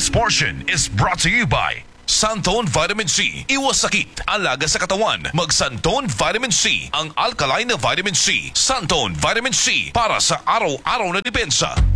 This portion is brought to you by Santone Vitamin C. Iwas sakit, alaga sa katawan. Mag Santone Vitamin C, ang alkaline na vitamin C. Santone Vitamin C, para sa araw-araw na depensa.